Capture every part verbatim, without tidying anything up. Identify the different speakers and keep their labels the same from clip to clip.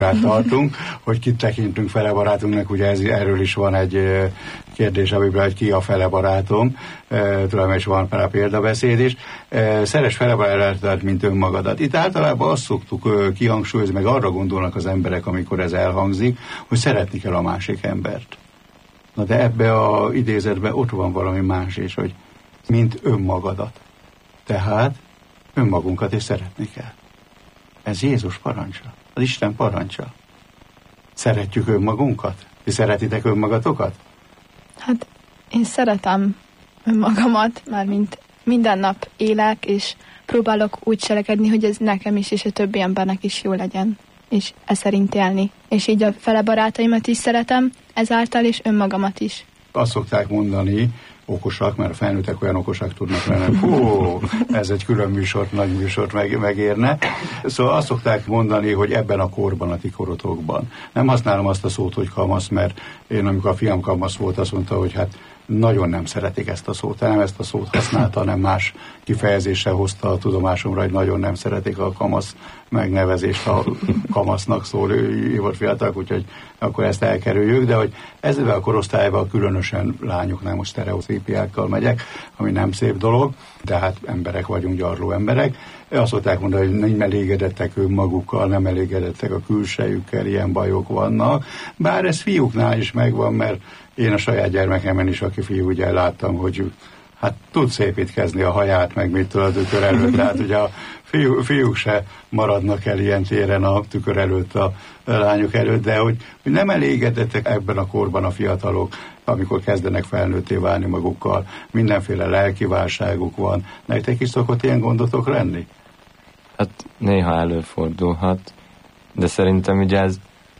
Speaker 1: tartunk, hogy kit tekintünk fele barátunknak, ugye ez, erről is van egy kérdés, amiben, hogy ki a fele barátom, tudom, és van fel a példabeszéd is. Szeres fele barátodat, mint önmagadat. Itt általában azt szoktuk kihangsúlyozni, meg arra gondolnak az emberek, amikor ez elhangzik, hogy szeretni kell a másik embert. Na de ebbe a idézetben ott van valami más is, hogy mint önmagadat. Tehát önmagunkat is szeretni kell. Ez Jézus parancsa, az Isten parancsa. Szeretjük önmagunkat? Ti szeretitek önmagatokat?
Speaker 2: Hát én szeretem önmagamat, mármint minden nap élek, és próbálok úgy cselekedni, hogy ez nekem is, és a többi embernek is jó legyen, és e szerint élni. És így a fele barátaimat is szeretem, ezáltal és önmagamat is.
Speaker 1: Azt szokták mondani, okosak, mert a felnőttek olyan okosak tudnak lenni. Hú, ez egy külön műsort, nagy műsort meg, megérne. Szóval azt szokták mondani, hogy ebben a korban, a ti korotokban. Nem használom azt a szót, hogy kamasz, mert én amikor a fiam kamasz volt, azt mondta, hogy hát nagyon nem szeretik ezt a szót. Nem ezt a szót használta, hanem más kifejezéssel hozta a tudomásomra, hogy nagyon nem szeretik a kamasz megnevezést, a kamasznak szól, ő volt fiatalok, úgyhogy akkor ezt elkerüljük, de hogy ezzel a korosztályban különösen lányoknál most sztereotípiákkal megyek, ami nem szép dolog, de hát emberek vagyunk, gyarló emberek. Azt szokták mondani, hogy nem elégedettek önmagukkal, nem elégedettek a külsejükkel, ilyen bajok vannak. Bár ez fiúknál is megvan, mert én a saját gyermekemen is, aki fiú, ugye láttam, hogy hát tud szépítkezni a haját, meg mit tud a tükör előtt. Tehát ugye a fiú, fiúk se maradnak el ilyen téren a tükör előtt, a lányok előtt, de hogy, hogy nem elégedettek ebben a korban a fiatalok, amikor kezdenek felnőtté válni magukkal, mindenféle lelki válságuk van. Nektek is szokott ilyen gondotok lenni?
Speaker 3: Hát néha előfordulhat, de szerintem ugye ez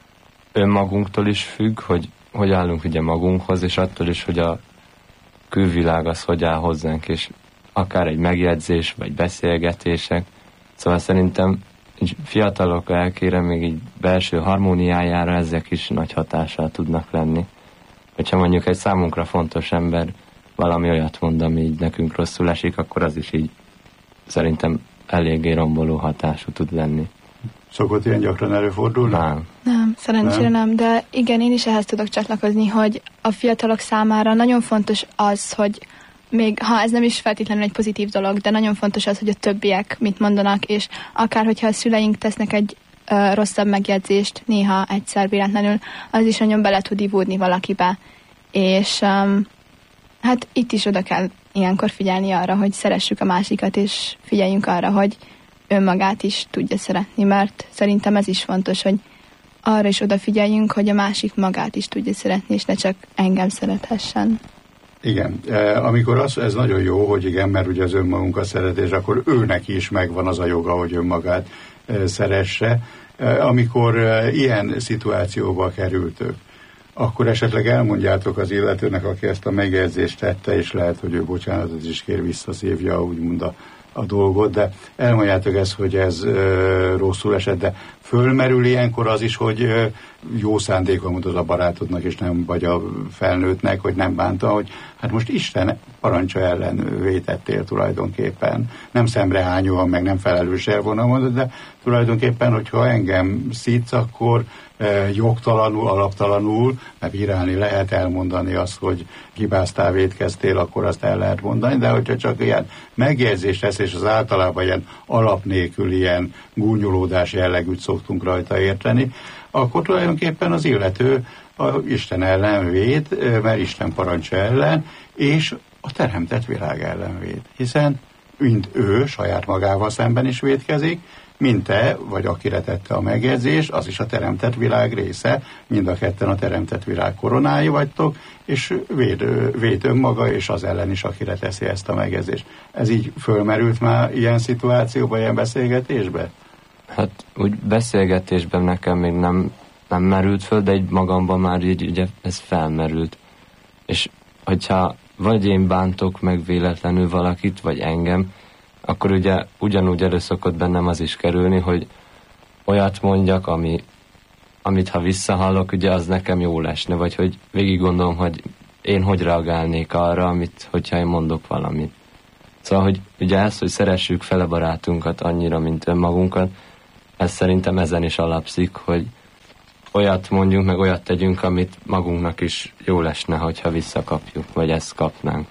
Speaker 3: önmagunktól is függ, hogy hogy állunk ugye magunkhoz, és attól is, hogy a külvilág az hogy áll hozzánk, és akár egy megjegyzés, vagy beszélgetések. Szóval szerintem így fiatalok lelkére, még így belső harmóniájára ezek is nagy hatással tudnak lenni. Hogyha mondjuk egy számunkra fontos ember valami olyat mond, ami így nekünk rosszul esik, akkor az is így szerintem eléggé romboló hatású tud lenni.
Speaker 1: Szokott ilyen gyakran előfordulni?
Speaker 3: Nem.
Speaker 2: Nem, szerencsére nem. nem, de igen, én is ehhez tudok csatlakozni, hogy a fiatalok számára nagyon fontos az, hogy még ha ez nem is feltétlenül egy pozitív dolog, de nagyon fontos az, hogy a többiek mit mondanak, és akár hogyha a szüleink tesznek egy ö, rosszabb megjegyzést, néha egyszer véletlenül, az is nagyon bele tud ivódni valakibe. És um, hát itt is oda kell ilyenkor figyelni arra, hogy szeressük a másikat, és figyeljünk arra, hogy önmagát is tudja szeretni, mert szerintem ez is fontos, hogy arra is odafigyeljünk, hogy a másik magát is tudja szeretni, és ne csak engem szerethessen.
Speaker 1: Igen, amikor az, ez nagyon jó, hogy igen, mert ugye az önmagunkat szeretés, akkor őnek is megvan az a joga, hogy önmagát szeresse. Amikor ilyen szituációba kerültök, akkor esetleg elmondjátok az illetőnek, aki ezt a megjegyzést tette, és lehet, hogy ő bocsánatot is kér, visszaszívja úgymond a a dolgot, de elmondjátok ezt, hogy ez ö, rosszul esett, de fölmerül ilyenkor az is, hogy ö, jó szándékon mondod a barátodnak, és nem vagy a felnőttnek, hogy nem bánta, hogy hát most Isten parancsa ellen vétettél tulajdonképpen. Nem szemrehányóan, meg nem felelős elvonal mondod, de tulajdonképpen, hogyha engem szítsz, akkor ö, jogtalanul, alaptalanul, mert bírálni lehet, elmondani azt, hogy hibáztál, vétkeztél, akkor azt el lehet mondani, de hogyha csak ilyen megjegyzést tesz, és az általában ilyen alap nélkül ilyen gúnyolódás jellegűt szoktunk rajta érteni, akkor tulajdonképpen az illető a Isten ellen véd, mert Isten parancsa ellen, és a teremtett világ ellen véd. Hiszen mind ő saját magával szemben is vétkezik, mint te, vagy akire tette a megjegyzés, az is a teremtett világ része, mind a ketten a teremtett világ koronái vagytok, és véd, véd önmaga, és az ellen is, akire teszi ezt a megjegyzést. Ez így fölmerült már ilyen szituációban, ilyen beszélgetésben?
Speaker 3: Hát úgy beszélgetésben nekem még nem, nem merült föl, de egy magamban már így ugye ez felmerült. És hogyha vagy én bántok meg véletlenül valakit, vagy engem, akkor ugye ugyanúgy elő szokott bennem az is kerülni, hogy olyat mondjak, ami, amit ha visszahallok, ugye az nekem jól esne, vagy hogy végig gondolom, hogy én hogy reagálnék arra, amit, hogyha én mondok valamit. Szóval, hogy ugye ez, hogy szeressük fel a barátunkat annyira, mint önmagunkat, ez szerintem ezen is alapszik, hogy olyat mondjunk, meg olyat tegyünk, amit magunknak is jó lesne, hogyha visszakapjuk, vagy ezt kapnánk.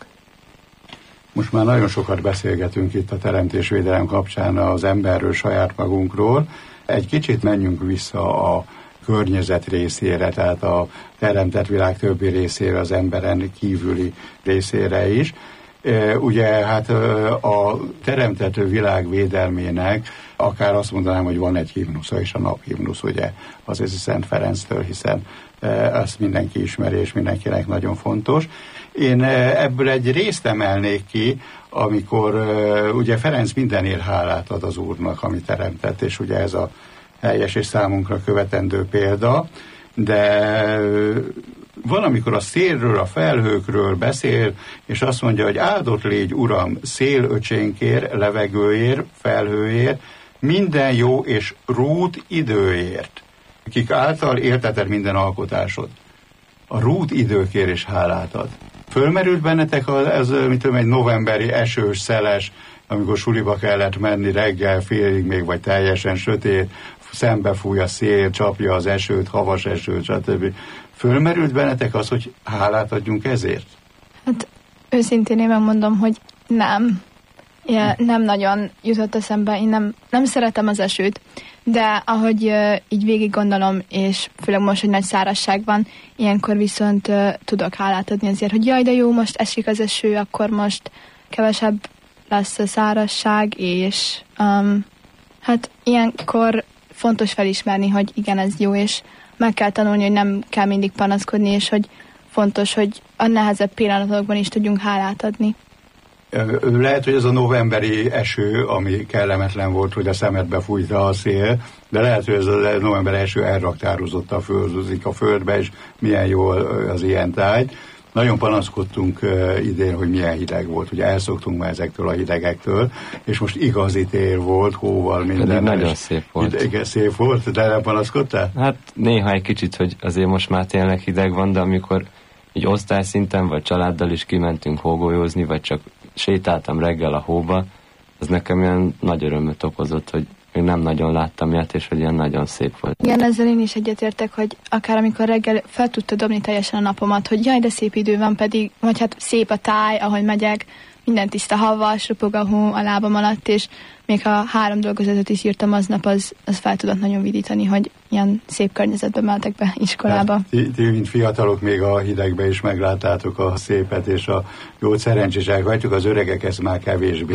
Speaker 1: Most már nagyon sokat beszélgetünk itt a teremtésvédelem kapcsán az emberről, saját magunkról. Egy kicsit menjünk vissza a környezet részére, tehát a teremtett világ többi részére, az emberen kívüli részére is. Ugye hát a teremtett világ védelmének akár azt mondanám, hogy van egy himnusza, és a naphimnusz, ugye, az ez Szent Ferenctől, hiszen ezt mindenki ismeri, és mindenkinek nagyon fontos. Én ebből egy részt emelnék ki, amikor ugye Ferenc mindenért hálát ad az Úrnak, ami teremtett, és ugye ez a helyes és számunkra követendő példa, de van, amikor a szélről, a felhőkről beszél, és azt mondja, hogy áldott légy, Uram, szélöcsénkért, levegőért, felhőért, minden jó és rút időért, kik által élteted minden alkotásod. A rút időkért is hálát ad. Fölmerült bennetek ez, mit tudom, egy novemberi esős, szeles, amikor suliba kellett menni reggel félig még, vagy teljesen sötét, szembe fúj a szél, csapja az esőt, havas esőt, stb. Fölmerült bennetek az, hogy hálát adjunk ezért?
Speaker 2: Hát őszintén én megmondom, hogy nem. Ja, nem nagyon jutott eszembe, én nem, nem szeretem az esőt, de ahogy uh, így végig gondolom, és főleg most, hogy nagy szárazság van, ilyenkor viszont uh, tudok hálát adni azért, hogy jaj, de jó, most esik az eső, akkor most kevesebb lesz a szárazság, és um, hát ilyenkor fontos felismerni, hogy igen, ez jó, és meg kell tanulni, hogy nem kell mindig panaszkodni, és hogy fontos, hogy a nehezebb pillanatokban is tudjunk hálát adni.
Speaker 1: Lehet, hogy ez a novemberi eső, ami kellemetlen volt, hogy a szemedbe fújta a szél, de lehet, hogy ez a novemberi eső elraktározott a földuzik a földbe, és milyen jó az ilyen táj. Nagyon panaszkodtunk uh, idén, hogy milyen hideg volt. Ugye elszoktunk már ezektől a hidegektől, és most igazi tél volt, hóval, minden.
Speaker 3: Pedig nagyon szép volt.
Speaker 1: Igen, szép volt, de nem panaszkodtál?
Speaker 3: Hát néha egy kicsit, hogy azért most már tényleg hideg van, de amikor így osztályszinten, vagy családdal is kimentünk hógolyózni, vagy csak sétáltam reggel a hóba, az nekem ilyen nagy örömöt okozott, hogy még nem nagyon láttam ilyet, és hogy ilyen nagyon szép volt.
Speaker 2: Igen, ezzel én is egyetértek, hogy akár amikor reggel fel tudta dobni teljesen a napomat, hogy jaj, de szép idő van, pedig, vagy hát szép a táj, ahol megyek, minden tiszta havas, ropog a hó a lábam alatt, és még ha három dolgozatot is írtam aznap, az, az fel tudott nagyon vidítani, hogy ilyen szép környezetbe mentek be iskolába.
Speaker 1: Hát, ti, ti, mint fiatalok még a hidegbe is megláttátok a szépet, és a jót szerencsések vagytok, az öregek ezt már kevésbé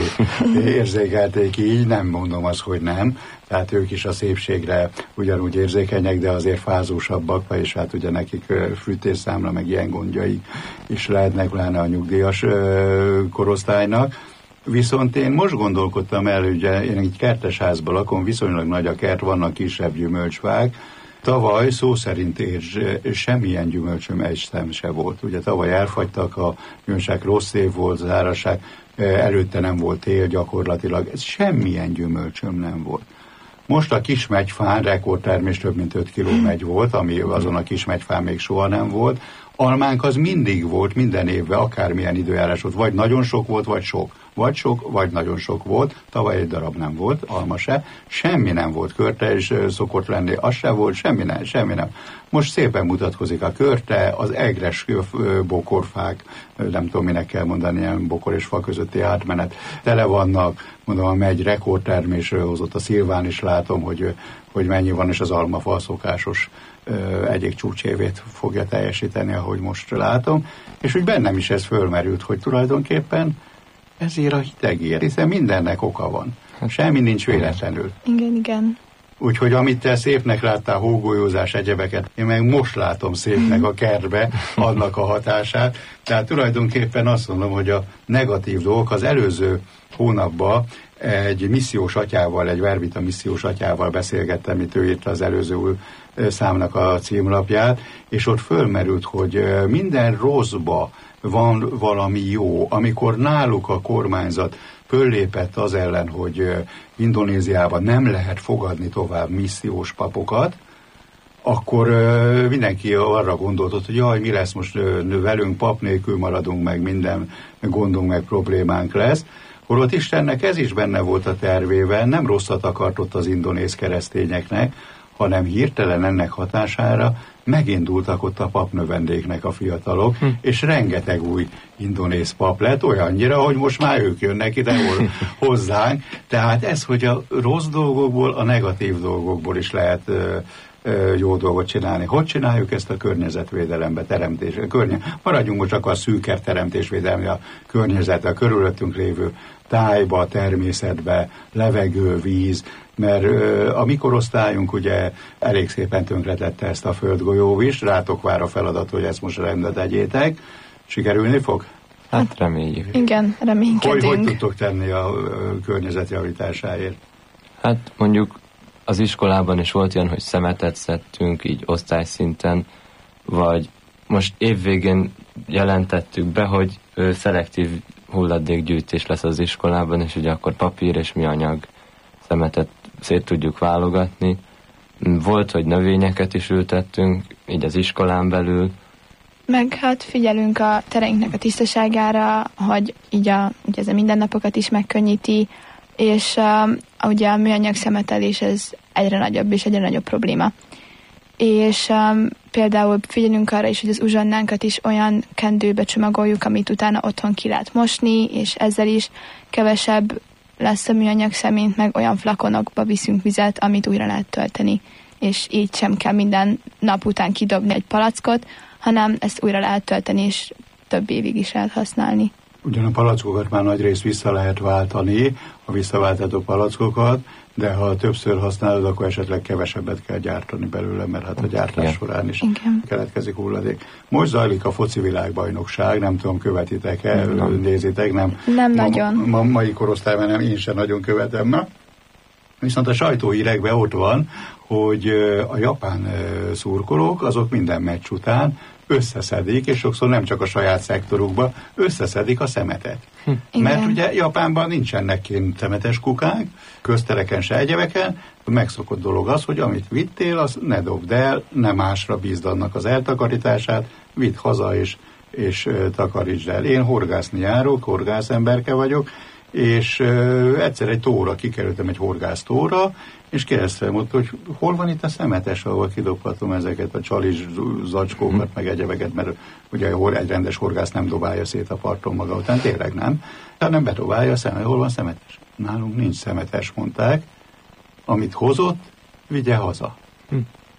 Speaker 1: érzékelték így, nem mondom azt, hogy nem. Tehát ők is a szépségre ugyanúgy érzékenyek, de azért fázósabbak, és hát ugye nekik fűtésszámla, meg ilyen gondjai is lehetnek, pláne a nyugdíjas korosztálynak. Viszont én most gondolkodtam el, ugye én egy kertesházban lakom, viszonylag nagy a kert, vannak kisebb gyümölcsfák. Tavaly szó szerint ér, semmilyen gyümölcsöm egy szem se volt. Ugye tavaly elfagytak, a gyümölcsák, rossz év volt, záraság, előtte nem volt tél gyakorlatilag, ez semmilyen gyümölcsöm nem volt. Most a kismegyfán rekordtermés több mint öt kiló megy volt, ami azon a kismegyfán még soha nem volt. Almánk az mindig volt, minden évben, akármilyen időjárás volt, vagy nagyon sok volt, vagy sok. Vagy sok, vagy nagyon sok volt. Tavaly egy darab nem volt, alma se. Semmi nem volt, körte is szokott lenni, az se volt, semmi nem, semmi nem. Most szépen mutatkozik a körte, az egres bokorfák, nem tudom, minek kell mondani, ilyen bokor és fa közötti átmenet, tele vannak, mondom, a megy rekordtermésről hozott, a szilván is látom, hogy, hogy mennyi van, és az almafa szokásos egyik csúcsévét fogja teljesíteni, ahogy most látom, és úgy bennem is ez fölmerült, hogy tulajdonképpen ezért a hidegért, hiszen mindennek oka van. Semmi nincs véletlenül.
Speaker 2: Igen, igen.
Speaker 1: Úgyhogy amit te szépnek láttál, hógolyózás, egyebeket, én meg most látom szépnek a kertbe annak a hatását. Tehát tulajdonképpen azt mondom, hogy a negatív dolgok az előző hónapban egy missziós atyával, egy Verbita missziós atyával beszélgettem, mint ő írta az előző számnak a címlapját, és ott fölmerült, hogy minden rosszba van valami jó. Amikor náluk a kormányzat föllépett az ellen, hogy Indonéziában nem lehet fogadni tovább missziós papokat, akkor mindenki arra gondoltott, hogy jaj, mi lesz most velünk, pap nélkül maradunk, meg minden gondunk, meg problémánk lesz. Holott Istennek ez is benne volt a tervében, nem rosszat akart ott az indonéz keresztényeknek, hanem hirtelen ennek hatására megindultak ott a papnövendéknek a fiatalok, hm. és rengeteg új indonéz pap lett, olyannyira, hogy most már ők jönnek ide hozzánk. Tehát ez, hogy a rossz dolgokból, a negatív dolgokból is lehet ö, ö, jó dolgot csinálni. Hogy csináljuk ezt a környezetvédelembe, teremtés, környe, maradjunk most csak a szűker teremtésvédelmi, a környezetbe, a körülöttünk lévő tájba, természetbe, levegő, víz, mert ö, a mi korosztályunk ugye elég szépen tönkretette ezt a földgolyó is, rátok vár a feladat, hogy ezt most rendbe tegyétek. Sikerülni fog?
Speaker 3: Hát reméljük.
Speaker 2: Igen, reménykedünk.
Speaker 1: Hogy, hogy tudtok tenni a környezet javításáért?
Speaker 3: Hát mondjuk az iskolában is volt ilyen, hogy szemetet szedtünk így osztályszinten, vagy most évvégén jelentettük be, hogy ö, szelektív hulladékgyűjtés lesz az iskolában, és ugye akkor papír és műanyag szemetet szét tudjuk válogatni. Volt, hogy növényeket is ültettünk, így az iskolán belül.
Speaker 2: Meg hát figyelünk a tereinknek a tisztaságára, hogy így a, ugye ez a mindennapokat is megkönnyíti, és uh, ugye a műanyag szemetelés ez egyre nagyobb és egyre nagyobb probléma. És um, például figyelünk arra is, hogy az uzsonnánkat is olyan kendőbe csomagoljuk, amit utána otthon ki lehet mosni, és ezzel is kevesebb lesz a műanyag szemét, meg olyan flakonokba viszünk vizet, amit újra lehet tölteni. És így sem kell minden nap után kidobni egy palackot, hanem ezt újra lehet tölteni, és több évig is lehet használni.
Speaker 1: Ugyan a palackokat már nagy részt vissza lehet váltani, a visszaváltató palackokat, de ha többször használod, akkor esetleg kevesebbet kell gyártani belőle, mert hát a gyártás során is
Speaker 2: Igen.
Speaker 1: keletkezik hulladék. Most zajlik a foci világbajnokság, nem tudom, követitek-e, nézitek, nem?
Speaker 2: Nem
Speaker 1: ma,
Speaker 2: nagyon.
Speaker 1: Ma, mai korosztályban nem, én sem nagyon követem. Na? Viszont a sajtóhírekben ott van, hogy a japán szurkolók, azok minden meccs után összeszedik, és sokszor nem csak a saját szektorukba, összeszedik a szemetet. Hm. Mert ugye Japánban nincsenek kint szemetes kukák, köztereken se egyebeken, megszokott dolog az, hogy amit vittél, az ne dobd el, ne másra bízd annak az eltakarítását, vidd haza és, és uh, takarítsd el. Én horgászni járok, horgászemberke vagyok, és uh, egyszer egy tóra kikerültem, egy horgásztóra, és kérdeztem ott, hogy hol van itt a szemetes, ahol kidobhatom ezeket a csalis zacskókat, meg egyebeket, mert ugye egy rendes horgász nem dobálja szét a parton maga után, tényleg nem, hanem bedobálja a szemet. Hol van szemetes? Nálunk nincs szemetes, mondták. Amit hozott, vigye haza. Hm.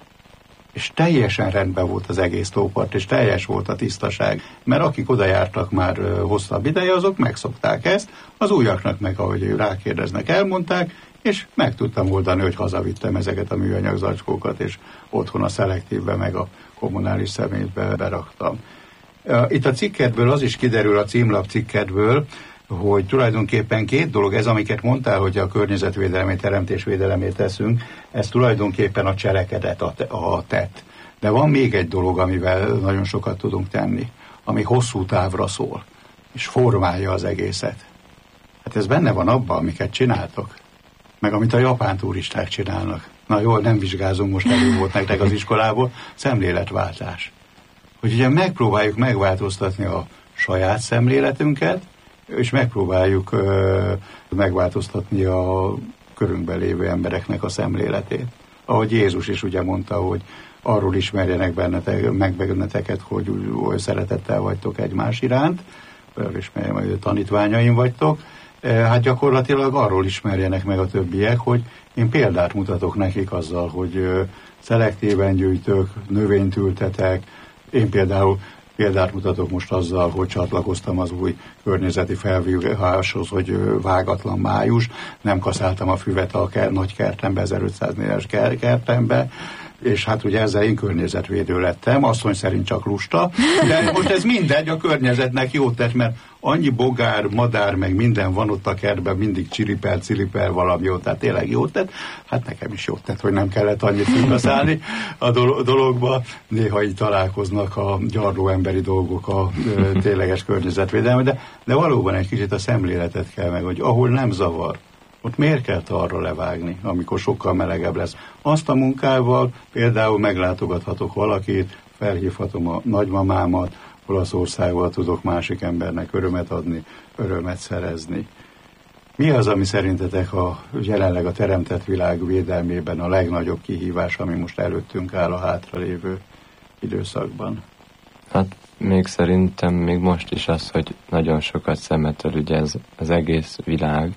Speaker 1: És teljesen rendben volt az egész tópart, és teljes volt a tisztaság, mert akik oda jártak már hosszabb ideje, azok megszokták ezt, az újaknak meg, ahogy rákérdeznek, elmondták, és meg tudtam oldani, hogy hazavittem ezeket a műanyag zacskókat, és otthon a szelektívbe, meg a kommunális szemétbe beraktam. Itt a cikkedből az is kiderül, a címlap cikkedből, hogy tulajdonképpen két dolog, ez amiket mondtál, hogy a környezetvédelemét, teremtésvédelemét teszünk, ez tulajdonképpen a cselekedet, a, te, a tett. De van még egy dolog, amivel nagyon sokat tudunk tenni, ami hosszú távra szól, és formálja az egészet. Hát ez benne van abban, amiket csináltok, meg amit a japán turisták csinálnak. Na jól, nem vizsgázunk, most elég volt nektek az iskolából, szemléletváltás. Hogy ugye megpróbáljuk megváltoztatni a saját szemléletünket, és megpróbáljuk ö, megváltoztatni a körünkben lévő embereknek a szemléletét. Ahogy Jézus is ugye mondta, hogy arról ismerjenek bennetek, meg benneteket, hogy oly szeretettel vagytok egymás iránt, arról ismerjem, hogy tanítványaim vagytok, hát gyakorlatilag arról ismerjenek meg a többiek, hogy én példát mutatok nekik azzal, hogy szelektíven gyűjtök, növényt ültetek. Én például példát mutatok most azzal, hogy csatlakoztam az új környezeti felvíváshoz, hogy vágatlan május, nem kaszáltam a füvet a ker, nagy kertembe, ezerötszáz méteres kertembe, és hát ugye ezzel én környezetvédő lettem, asszony szerint csak lusta, de most ez mindegy, a környezetnek jót tett, mert annyi bogár, madár, meg minden van ott a kertben, mindig csiripel, cilipel valami jót, tehát tényleg jót tett. Hát nekem is jót tett, hogy nem kellett annyit fülbeszállni a dologba. Néha így találkoznak a gyarló emberi dolgok a ö, tényleges környezetvédelme, de, de valóban egy kicsit a szemléletet kell meg, hogy ahol nem zavar, ott miért kell arra levágni, amikor sokkal melegebb lesz. Azt a munkával például meglátogathatok valakit, felhívhatom a nagymamámat, Olaszországban tudok másik embernek örömet adni, örömet szerezni. Mi az, ami szerintetek a, jelenleg a teremtett világ védelmében a legnagyobb kihívás, ami most előttünk áll a hátralévő időszakban?
Speaker 3: Hát még szerintem még most is az, hogy nagyon sokat szemetel ugye ez az egész világ,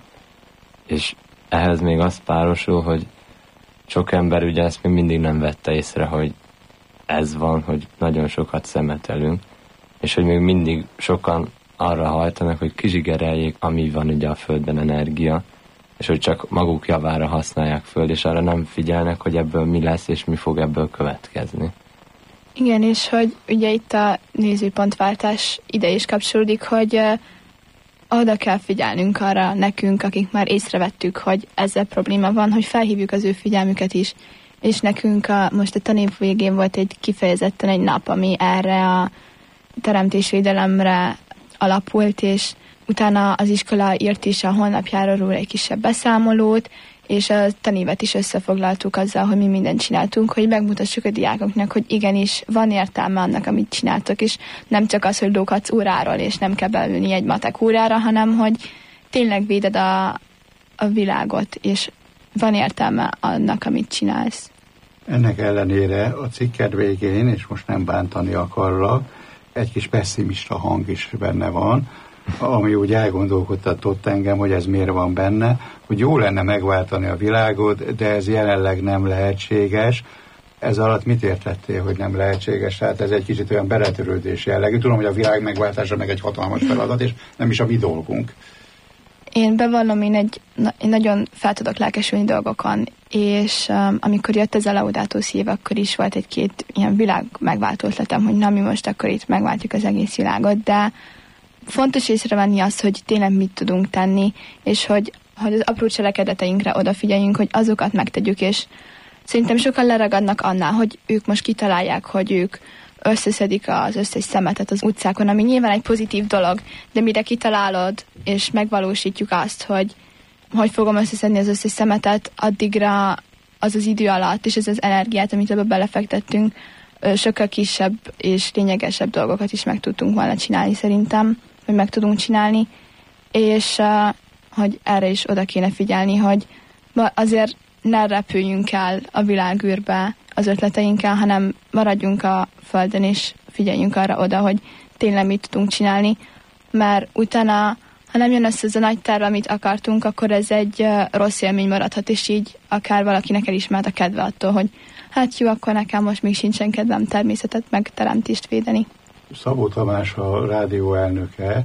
Speaker 3: és ehhez még az párosul, hogy sok ember ugye ezt még mindig nem vette észre, hogy ez van, hogy nagyon sokat szemetelünk, és hogy még mindig sokan arra hajtanak, hogy kizsigereljék, ami van ugye a Földben energia, és hogy csak maguk javára használják föl, és arra nem figyelnek, hogy ebből mi lesz, és mi fog ebből következni.
Speaker 2: Igen, és hogy ugye itt a nézőpontváltás ide is kapcsolódik, hogy uh, oda kell figyelnünk arra nekünk, akik már észrevettük, hogy ezzel probléma van, hogy felhívjuk az ő figyelmüket is. És nekünk a, most a tanév végén volt egy kifejezetten egy nap, ami erre a teremtésvédelemre alapult, és utána az iskola írt is a honlapjáról egy kisebb beszámolót, és a tanévet is összefoglaltuk azzal, hogy mi mindent csináltunk, hogy megmutassuk a diákoknak, hogy igenis van értelme annak, amit csináltok, és nem csak az, hogy lóghatsz óráról, és nem kell beülni egy matek órára, hanem hogy tényleg véded a, a világot, és van értelme annak, amit csinálsz.
Speaker 1: Ennek ellenére a cikked végén, és most nem bántani akarlak, egy kis pessimista hang is benne van, ami úgy elgondolkodtatott engem, hogy ez miért van benne, hogy jó lenne megváltani a világot, de ez jelenleg nem lehetséges. Ez alatt mit értettél, hogy nem lehetséges? Tehát ez egy kicsit olyan beletörődés jellegű. Tudom, hogy a világ megváltása meg egy hatalmas feladat, és nem is a mi dolgunk.
Speaker 2: Én bevallom, én, egy, én nagyon fel tudok lelkesülni dolgokon, és um, amikor jött ez a Laudato Si, akkor is volt egy-két ilyen világ megváltó ötletem, hogy na mi most akkor itt megváltjuk az egész világot, de fontos észrevenni azt, hogy tényleg mit tudunk tenni, és hogy, hogy az apró cselekedeteinkre odafigyeljünk, hogy azokat megtegyük, és szerintem sokan leragadnak annál, hogy ők most kitalálják, hogy ők összeszedik az összes szemetet az utcákon, ami nyilván egy pozitív dolog, de mire kitalálod, és megvalósítjuk azt, hogy hogy fogom összeszedni az összes szemetet, addigra az az idő alatt, és ez az energiát, amit ebbe belefektettünk, sokkal kisebb és lényegesebb dolgokat is meg tudtunk volna csinálni szerintem, hogy meg tudunk csinálni, és hogy erre is oda kéne figyelni, hogy azért ne repüljünk el a világűrbe az ötleteinkkel, hanem maradjunk a földön, és figyeljünk arra oda, hogy tényleg mit tudunk csinálni, mert utána, ha nem jön össze ez a nagy terv, amit akartunk, akkor ez egy rossz élmény maradhat, és így akár valakinek elismert a kedve attól, hogy hát jó, akkor nekem most még sincsen kedvem természetet meg teremtést védeni.
Speaker 1: Szabó Tamás a rádió elnöke,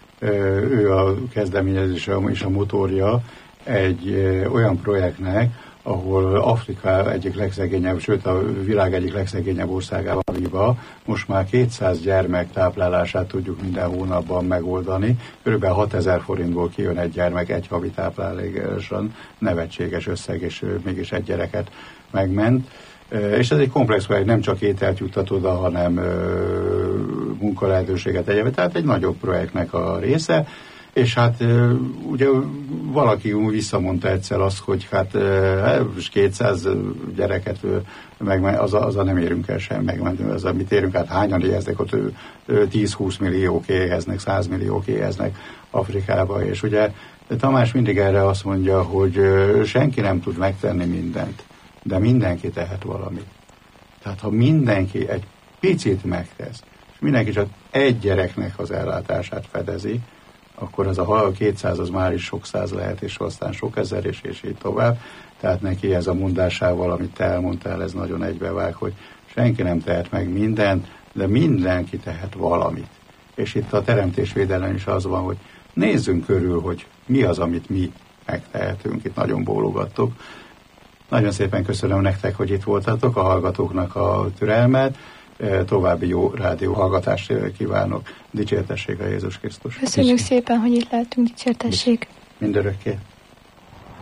Speaker 1: ő a kezdeményezés és a motorja egy olyan projektnek, ahol Afrika egyik legszegényebb, sőt a világ egyik legszegényebb országában, Liba, most már kétszáz gyermek táplálását tudjuk minden hónapban megoldani. Körülbelül hatezer forintból kijön egy gyermek egy havi táplálékosan, nevetséges összeg, és mégis egy gyereket megment. És ez egy komplex projekt, nem csak ételt juttat oda, hanem munkalehetőséget egyébként, tehát egy nagyobb projektnek a része. És hát ugye valaki visszamondta egyszer azt, hogy hát kétszáz gyereket meg, az, a, az a nem érünk el sem megmenteni, az amit érünk, hát hányan éheznek, ott tíz-húsz milliók éheznek, száz milliók éheznek Afrikába, és ugye Tamás mindig erre azt mondja, hogy senki nem tud megtenni mindent, de mindenki tehet valamit. Tehát ha mindenki egy picit megtesz, és mindenki csak egy gyereknek az ellátását fedezi, akkor az a kétszáz az már is sok száz lehet, és aztán sok ezer, és, és így tovább. Tehát neki ez a mondásával, amit te elmondtál, ez nagyon egybevág, hogy senki nem tehet meg mindent, de mindenki tehet valamit. És itt a teremtésvédelem is az van, hogy nézzünk körül, hogy mi az, amit mi megtehetünk. Itt nagyon bólogattok. Nagyon szépen köszönöm nektek, hogy itt voltatok, a hallgatóknak a türelmet. További jó rádió hallgatást kívánok. Dicsértessék a Jézus Krisztus.
Speaker 2: Köszönjük szépen, hogy itt lehetünk, dicsértessék.
Speaker 1: Mindörökké.